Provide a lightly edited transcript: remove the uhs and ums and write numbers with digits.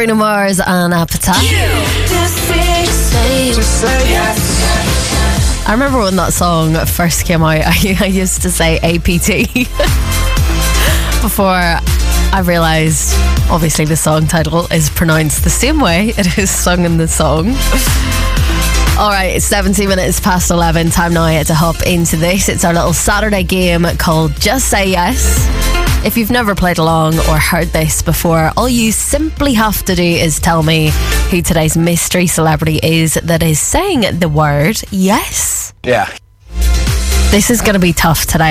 Bruno Mars and Appetite. I remember when that song first came out, I used to say APT before I realised obviously the song title is pronounced the same way it is sung in the song. Alright, it's 17 minutes past 11. Time now to hop into this. It's our little Saturday game called Just Say Yes. If you've never played along or heard this before, all you simply have to do is tell me who today's mystery celebrity is that is saying the word yes. Yeah. This is going to be tough today.